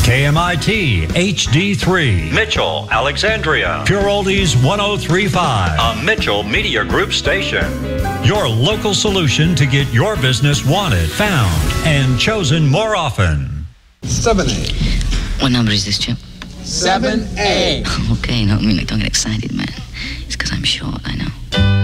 KMIT HD3, Mitchell, Alexandria, Pure Oldies 1035, a Mitchell Media Group station. Your local solution to get your business wanted, found, and chosen more often. 7A. What number is this, Chip? 7A. Okay, no, I mean, like, don't get excited, man. It's because I'm short, I know.